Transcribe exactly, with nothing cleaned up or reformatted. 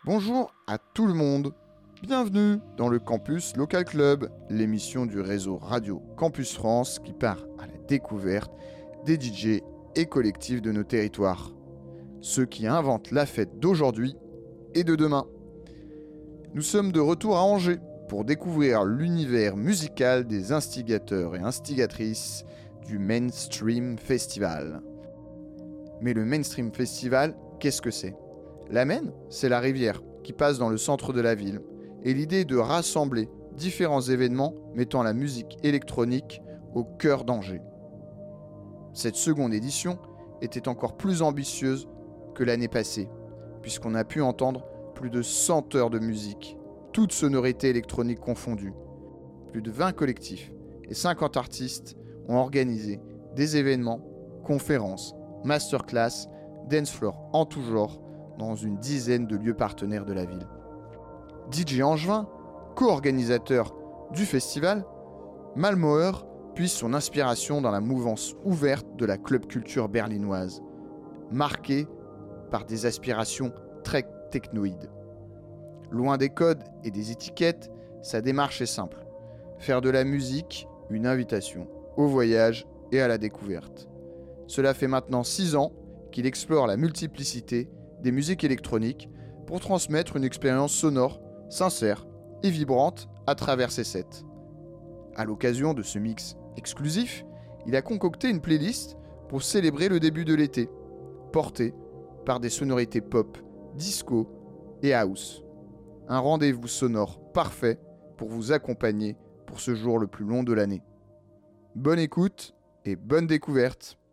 Bonjour à tout le monde, bienvenue dans le Campus Local Club, l'émission du réseau Radio Campus France qui part à la découverte des D J et collectifs de nos territoires. Ceux qui inventent la fête d'aujourd'hui et de demain. Nous sommes de retour à Angers pour découvrir l'univers musical des instigateurs et instigatrices du Mainstream Festival. Mais le Mainstream Festival, qu'est-ce que c'est ? La Maine, c'est la rivière qui passe dans le centre de la ville. Et l'idée est de rassembler différents événements mettant la musique électronique au cœur d'Angers. Cette seconde édition était encore plus ambitieuse que l'année passée, puisqu'on a pu entendre plus de cent heures de musique, toutes sonorités électroniques confondues. Plus de vingt collectifs et cinquante artistes ont organisé des événements, conférences, masterclass, dance floor en tout genre, dans une dizaine de lieux partenaires de la ville. D J Angevin, co-organisateur du festival, Malmauer puise son inspiration dans la mouvance ouverte de la club culture berlinoise, marquée par des aspirations très technoïdes. Loin des codes et des étiquettes, sa démarche est simple. Faire de la musique une invitation au voyage et à la découverte. Cela fait maintenant six ans qu'il explore la multiplicité des musiques électroniques pour transmettre une expérience sonore, sincère et vibrante à travers ses sets. À l'occasion de ce mix exclusif, il a concocté une playlist pour célébrer le début de l'été, portée par des sonorités pop, disco et house. Un rendez-vous sonore parfait pour vous accompagner pour ce jour le plus long de l'année. Bonne écoute et bonne découverte!